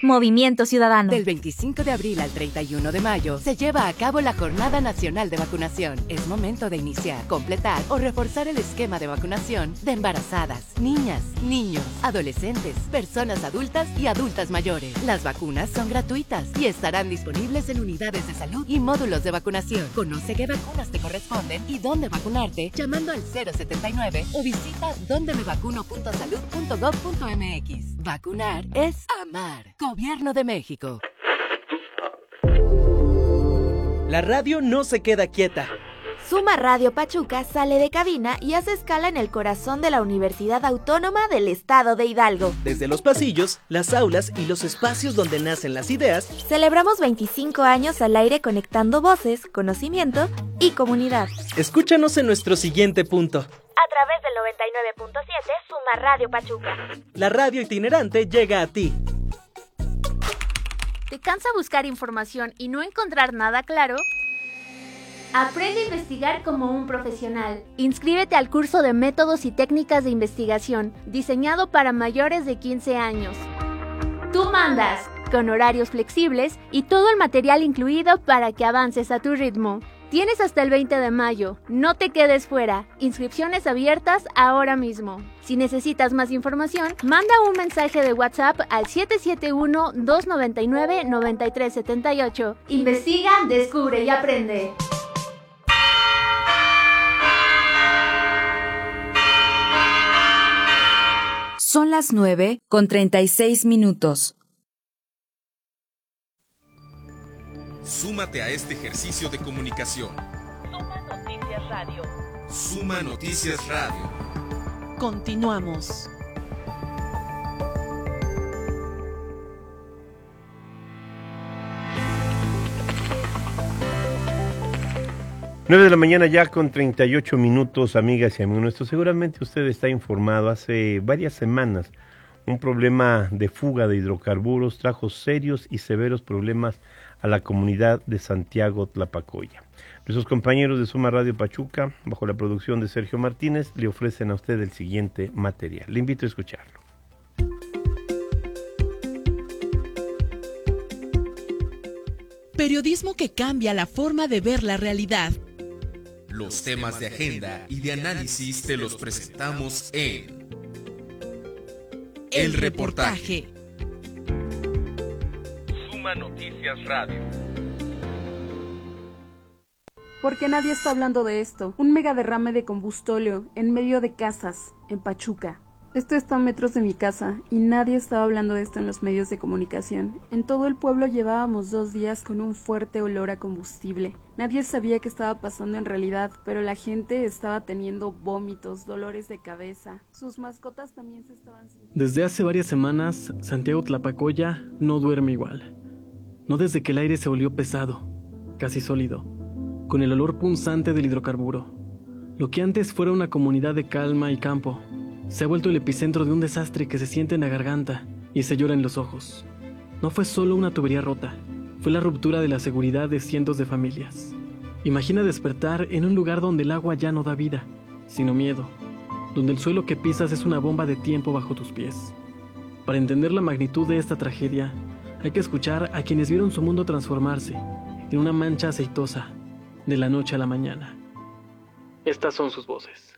Movimiento Ciudadano. Del 25 de abril al 31 de mayo se lleva a cabo la Jornada Nacional de Vacunación. Es momento de iniciar, completar o reforzar el esquema de vacunación de embarazadas, niñas, niños, adolescentes, personas adultas y adultas mayores. Las vacunas son gratuitas y estarán disponibles en unidades de salud y módulos de vacunación. Conoce qué vacunas te corresponden y dónde vacunarte llamando al 079 o visita dondemevacuno.salud.gov.mx. Vacunar es amar. Gobierno de México. La radio no se queda quieta. Suma Radio Pachuca sale de cabina y hace escala en el corazón de la Universidad Autónoma del Estado de Hidalgo. Desde los pasillos, las aulas y los espacios donde nacen las ideas, celebramos 25 años al aire conectando voces, conocimiento y comunidad. Escúchanos en nuestro siguiente punto. A través del 99.7 Suma Radio Pachuca. La radio itinerante llega a ti. ¿Te cansa buscar información y no encontrar nada claro? Aprende a investigar como un profesional. Inscríbete al curso de métodos y técnicas de investigación, diseñado para mayores de 15 años. Tú mandas, con horarios flexibles y todo el material incluido para que avances a tu ritmo. Tienes hasta el 20 de mayo, no te quedes fuera. Inscripciones abiertas ahora mismo. Si necesitas más información, manda un mensaje de WhatsApp al 771-299-9378. Investiga, descubre y aprende. Son las 9:36. Súmate a este ejercicio de comunicación. Suma Noticias Radio. Suma Noticias Radio. Continuamos. Nueve de la mañana ya con 38 minutos, amigas y amigos nuestros. Seguramente usted está informado, hace varias semanas un problema de fuga de hidrocarburos trajo serios y severos problemas a la comunidad de Santiago Tlapacoya. Nuestros compañeros de Suma Radio Pachuca, bajo la producción de Sergio Martínez, le ofrecen a usted el siguiente material. Le invito a escucharlo. Periodismo que cambia la forma de ver la realidad. Los temas de agenda y de análisis te los presentamos en El Reportaje. Suma Noticias Radio. Porque nadie está hablando de esto. Un mega derrame de combustóleo en medio de casas, en Pachuca. Esto está a metros de mi casa y nadie estaba hablando de esto en los medios de comunicación. En todo el pueblo llevábamos 2 días con un fuerte olor a combustible. Nadie sabía qué estaba pasando en realidad, pero la gente estaba teniendo vómitos, dolores de cabeza. Sus mascotas también se estaban sintiendo. Desde hace varias semanas, Santiago Tlapacoya no duerme igual. No desde que el aire se volvió pesado, casi sólido, con el olor punzante del hidrocarburo. Lo que antes fuera una comunidad de calma y campo, se ha vuelto el epicentro de un desastre que se siente en la garganta y se llora en los ojos. No fue solo una tubería rota, fue la ruptura de la seguridad de cientos de familias. Imagina despertar en un lugar donde el agua ya no da vida, sino miedo, donde el suelo que pisas es una bomba de tiempo bajo tus pies. Para entender la magnitud de esta tragedia, hay que escuchar a quienes vieron su mundo transformarse en una mancha aceitosa de la noche a la mañana. Estas son sus voces.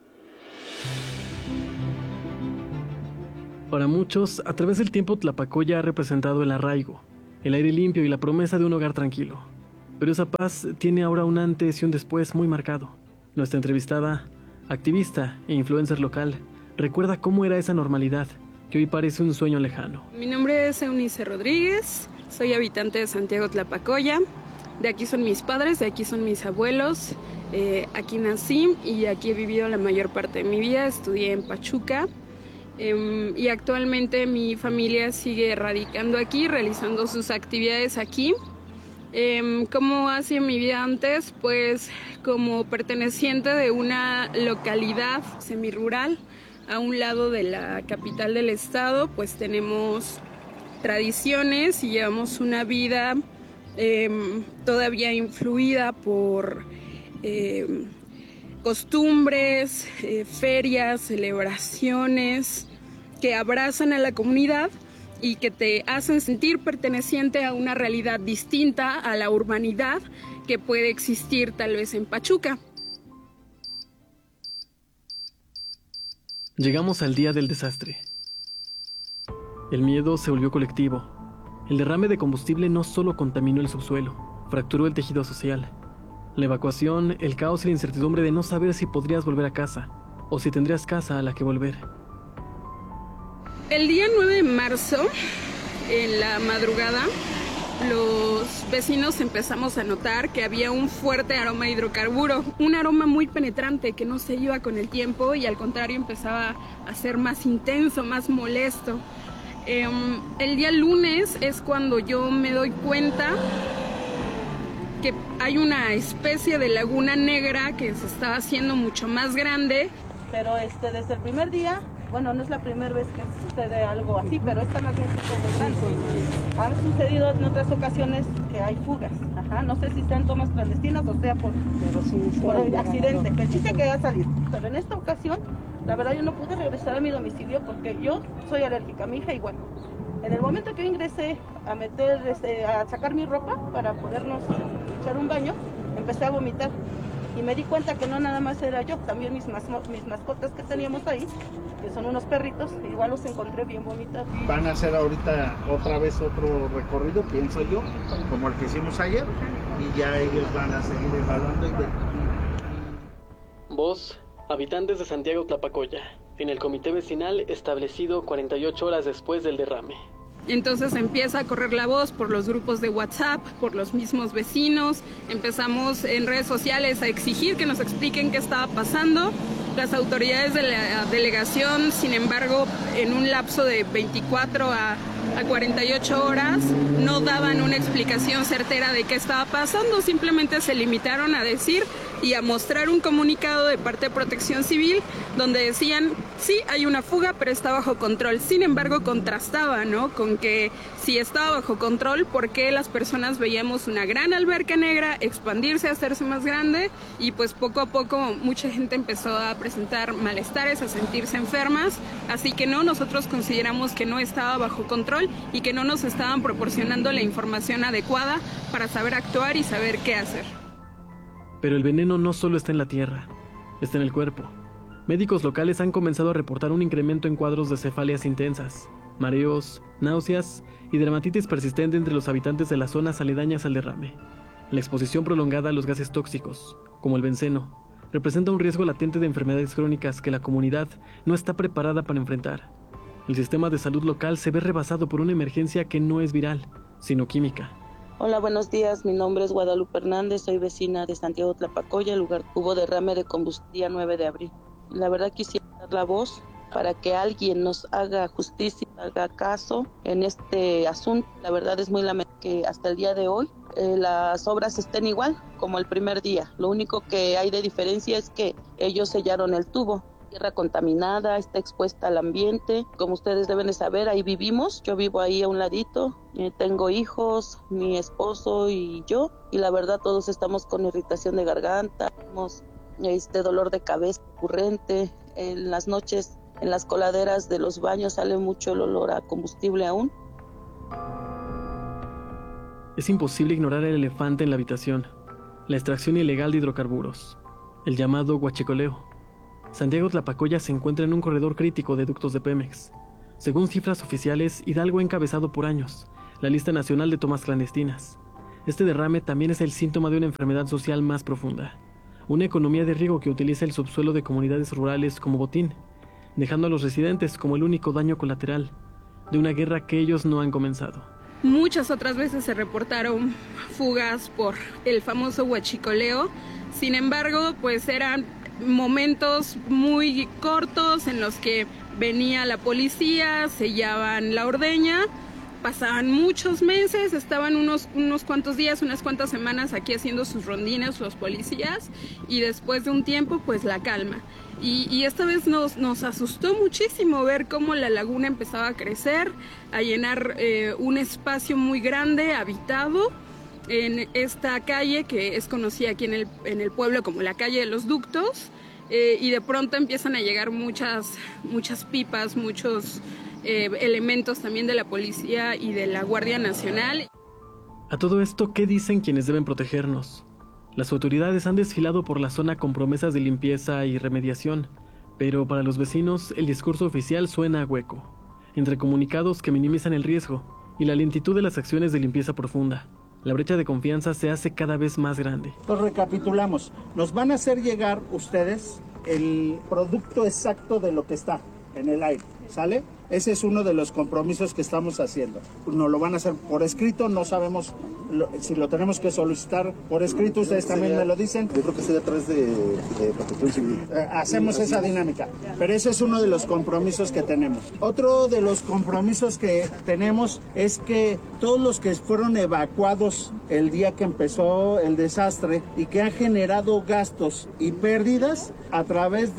Para muchos, a través del tiempo Tlapacoya ha representado el arraigo, el aire limpio y la promesa de un hogar tranquilo. Pero esa paz tiene ahora un antes y un después muy marcado. Nuestra entrevistada, activista e influencer local, recuerda cómo era esa normalidad, que hoy parece un sueño lejano. Mi nombre es Eunice Rodríguez, soy habitante de Santiago Tlapacoya. De aquí son mis padres, de aquí son mis abuelos. Aquí nací y aquí he vivido la mayor parte de mi vida. Estudié en Pachuca. Y actualmente mi familia sigue radicando aquí, realizando sus actividades aquí. ¿Cómo ha sido mi vida antes? Pues como perteneciente de una localidad semirural a un lado de la capital del estado, pues tenemos tradiciones y llevamos una vida todavía influida por costumbres, ferias, celebraciones que abrazan a la comunidad y que te hacen sentir perteneciente a una realidad distinta a la urbanidad que puede existir tal vez en Pachuca. Llegamos al día del desastre. El miedo se volvió colectivo. El derrame de combustible no solo contaminó el subsuelo, fracturó el tejido social. La evacuación, el caos y la incertidumbre de no saber si podrías volver a casa o si tendrías casa a la que volver. El día 9 de marzo, en la madrugada, los vecinos empezamos a notar que había un fuerte aroma a hidrocarburo, un aroma muy penetrante que no se iba con el tiempo y al contrario empezaba a ser más intenso, más molesto. El día lunes es cuando yo me doy cuenta que hay una especie de laguna negra que se estaba haciendo mucho más grande. Pero desde el primer día, bueno, no es la primera vez que sucede algo así, pero esta magnitud muy grande. Han sucedido en otras ocasiones que hay fugas. No sé si sean tomas clandestinas o sea por el accidente. El chiste que va a salir. Pero en esta ocasión, la verdad yo no pude regresar a mi domicilio porque yo soy alérgica, mi hija igual. En el momento que yo ingresé a sacar mi ropa para podernos echar un baño, empecé a vomitar. Y me di cuenta que no nada más era yo, también mis mascotas que teníamos ahí, que son unos perritos, igual los encontré bien vomitados. Van a hacer ahorita otra vez otro recorrido, pienso yo, como el que hicimos ayer, y ya ellos van a seguir evaluando. Vos, habitantes de Santiago Tlapacoya, en el comité vecinal establecido 48 horas después del derrame. Entonces empieza a correr la voz por los grupos de WhatsApp, por los mismos vecinos. Empezamos en redes sociales a exigir que nos expliquen qué estaba pasando. Las autoridades de la delegación, sin embargo, en un lapso de 24 a 48 horas, no daban una explicación certera de qué estaba pasando. Simplemente se limitaron a decir y a mostrar un comunicado de parte de Protección Civil donde decían, sí, hay una fuga, pero está bajo control. Sin embargo, contrastaba, ¿no?, con que si estaba bajo control, ¿por qué las personas veíamos una gran alberca negra expandirse, hacerse más grande? Y pues poco a poco mucha gente empezó a presentar malestares, a sentirse enfermas. Así que no, nosotros consideramos que no estaba bajo control y que no nos estaban proporcionando la información adecuada para saber actuar y saber qué hacer. Pero el veneno no solo está en la tierra, está en el cuerpo. Médicos locales han comenzado a reportar un incremento en cuadros de cefaleas intensas, mareos, náuseas y dermatitis persistente entre los habitantes de las zonas aledañas al derrame. La exposición prolongada a los gases tóxicos, como el benceno, representa un riesgo latente de enfermedades crónicas que la comunidad no está preparada para enfrentar. El sistema de salud local se ve rebasado por una emergencia que no es viral, sino química. Hola, buenos días. Mi nombre es Guadalupe Hernández, soy vecina de Santiago Tlapacoya, el lugar hubo derrame de combustible día 9 de abril. La verdad quisiera dar la voz para que alguien nos haga justicia, haga caso en este asunto. La verdad es muy lamentable que hasta el día de hoy las obras estén igual como el primer día. Lo único que hay de diferencia es que ellos sellaron el tubo. Tierra contaminada, está expuesta al ambiente. Como ustedes deben de saber, ahí vivimos. Yo vivo ahí a un ladito. Tengo hijos, mi esposo y yo. Y la verdad todos estamos con irritación de garganta. Tenemos dolor de cabeza recurrente. En las noches, en las coladeras de los baños sale mucho el olor a combustible aún. Es imposible ignorar el elefante en la habitación. La extracción ilegal de hidrocarburos. El llamado huachicoleo. Santiago Tlapacoya se encuentra en un corredor crítico de ductos de Pemex. Según cifras oficiales, Hidalgo ha encabezado por años la lista nacional de tomas clandestinas. Este derrame también es el síntoma de una enfermedad social más profunda. Una economía de riego que utiliza el subsuelo de comunidades rurales como botín, dejando a los residentes como el único daño colateral de una guerra que ellos no han comenzado. Muchas otras veces se reportaron fugas por el famoso huachicoleo. Sin embargo, pues eran momentos muy cortos en los que venía la policía, sellaban la ordeña, pasaban muchos meses, estaban unos cuantos días, unas cuantas semanas aquí haciendo sus rondines los policías y después de un tiempo pues la calma. Y esta vez nos asustó muchísimo ver cómo la laguna empezaba a crecer, a llenar un espacio muy grande, habitado, en esta calle que es conocida aquí en el pueblo como la calle de los ductos. y de pronto empiezan a llegar muchas pipas, muchos elementos también de la policía y de la Guardia Nacional. A todo esto, ¿qué dicen quienes deben protegernos? Las autoridades han desfilado por la zona con promesas de limpieza y remediación, pero para los vecinos el discurso oficial suena a hueco, entre comunicados que minimizan el riesgo y la lentitud de las acciones de limpieza profunda. La brecha de confianza se hace cada vez más grande. Entonces recapitulamos, nos van a hacer llegar ustedes el producto exacto de lo que está en el aire, ¿sale? Ese es uno de los compromisos que estamos haciendo. Nos lo van a hacer por escrito, no sabemos si lo tenemos que solicitar por escrito, ustedes también me lo dicen. Yo creo que sería a través de Protección Civil. Hacemos esa dinámica, pero ese es uno de los compromisos que tenemos. Otro de los compromisos que tenemos es que todos los que fueron evacuados el día que empezó el desastre y que han generado gastos y pérdidas, a través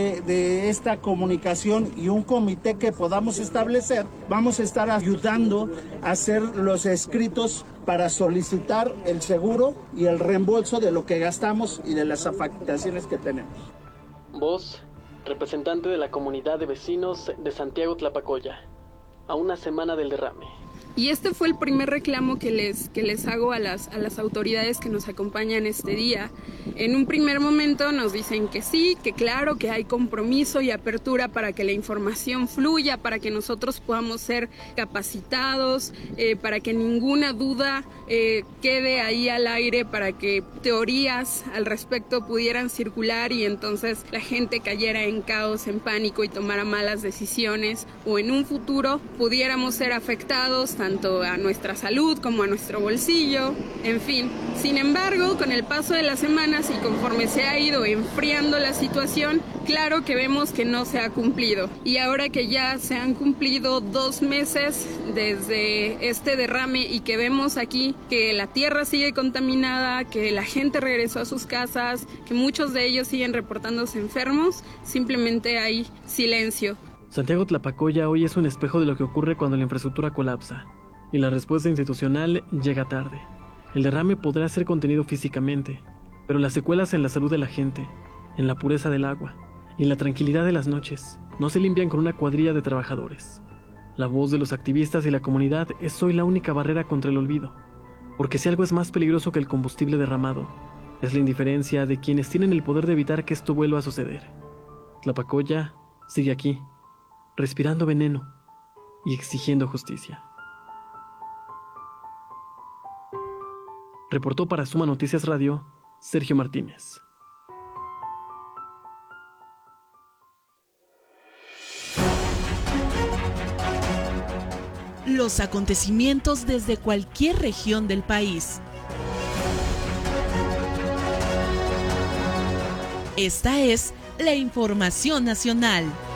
de esta comunicación y un comité que podamos establecer, vamos a estar ayudando a hacer los escritos para solicitar el seguro y el reembolso de lo que gastamos y de las afectaciones que tenemos. Vos, representante de la comunidad de vecinos de Santiago Tlapacoya, a una semana del derrame. Y este fue el primer reclamo que les hago a las autoridades que nos acompañan este día. En un primer momento nos dicen que sí, que claro, que hay compromiso y apertura para que la información fluya, para que nosotros podamos ser capacitados, para que ninguna duda quede ahí al aire, para que teorías al respecto pudieran circular y entonces la gente cayera en caos, en pánico y tomara malas decisiones, o en un futuro pudiéramos ser afectados tanto a nuestra salud como a nuestro bolsillo, en fin. Sin embargo, con el paso de las semanas y conforme se ha ido enfriando la situación, claro que vemos que no se ha cumplido. Y ahora que ya se han cumplido 2 meses desde este derrame y que vemos aquí que la tierra sigue contaminada, que la gente regresó a sus casas, que muchos de ellos siguen reportándose enfermos, simplemente hay silencio. Santiago Tlapacoya hoy es un espejo de lo que ocurre cuando la infraestructura colapsa, y la respuesta institucional llega tarde. El derrame podrá ser contenido físicamente, pero las secuelas en la salud de la gente, en la pureza del agua y en la tranquilidad de las noches no se limpian con una cuadrilla de trabajadores. La voz de los activistas y la comunidad es hoy la única barrera contra el olvido, porque si algo es más peligroso que el combustible derramado, es la indiferencia de quienes tienen el poder de evitar que esto vuelva a suceder. Tlapacoya sigue aquí, respirando veneno y exigiendo justicia. Reportó para Suma Noticias Radio, Sergio Martínez. Los acontecimientos desde cualquier región del país. Esta es la información nacional.